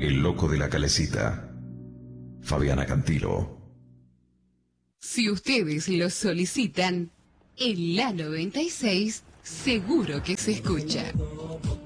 El loco de la Calecita, Fabiana Cantilo. Si ustedes lo solicitan, en la 96 seguro que se escucha.